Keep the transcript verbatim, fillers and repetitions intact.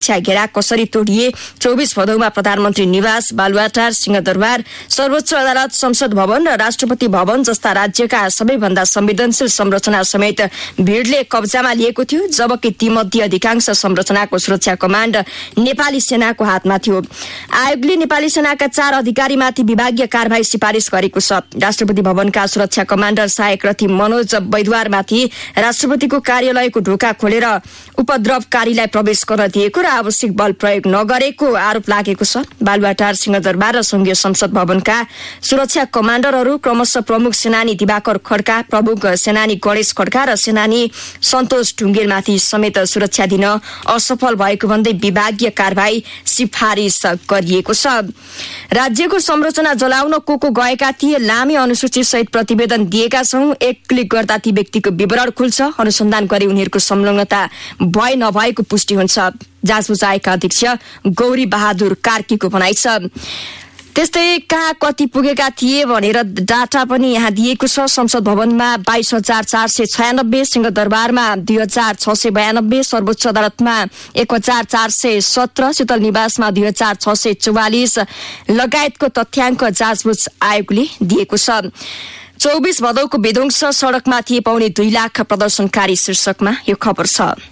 घेरा कसरी तोडिए, चौबिस भदौमा प्रधानमन्त्री निवास, बालुवाटार, सिंहदरबार, सर्वोच्च अदालत, संसद भवन र राष्ट्रपति भवन जस्ता राज्यका सबैभन्दा संवेदनशील संरचना समेत भिडले कब्जामा लिएको थियो, जबकि तीमध्ये अधिकांश संरचनाको सुरक्षा कमाण्ड नेपाली सेनाको हातमा थियो। आयोगले नेपाली सेनाका चार अधिकारीमाथि विभागीय कारबाही सिफारिस गरेको छ। राष्ट्रपति भवनका सुरक्षा कमाण्डर सहायक रथी मनोज बैद्वारमाथि राष्ट्रपतिको कार्यालयको ढोका खोलेर उपद्रवकारीलाई प्रवेश गर्न दिएको र आवश्यक बल प्रयोग नगरेको आरोप लागेको छ। बालुवाटार, सिंहदरबार र संघीय संसद भवनका सुरक्षा कमाण्डरहरू क्रमशः प्रमुख सेनानी दिवाकर खड्का, प्रमुख सेनानी गणेश खड्का र सेनानी सन्तोष ढुङ्गेलमाथि समेत सुरक्षा दिन असफल भएको भन्दै विभागीय कारबाही सिफारिस गरिएको छ। राज्यको संरचना जलाउन को को गएका थिए, लामी अनुसूची सहित प्रतिवेदन दिएका छौं। एक क्लिक गर्दा ती व्यक्तिको विवरण खुल्छ, अनुसन्धान गरी उनीहरूको संलग्नता भए नभएको पुष्टि हुन्छ। जाँचबुझ आयोगका अध्यक्ष गौरी बहादुर कार्कीको भनाइ छ। त्यस्तै कहाँ कति पुगेका थिए भनेर डाटा पनि यहाँ दिएको छ। संसद भवनमा बाइस हजार चार सय छयानब्बे, सिंहदरबारमा दुई हजार छ सय बयानब्बे, सर्वोच्च अदालतमा एक हजार चार सय सत्र, शीतल निवासमा दुई हजार छ सय चौवालिस लगायतको तथ्याङ्क जाँचबुझ आयोगले दिएको छ। चौबिस भदौको विध्वंस, सड़कमा थिए पाउने दुई लाख प्रदर्शनकारी शीर्षकमा यो खबर छ।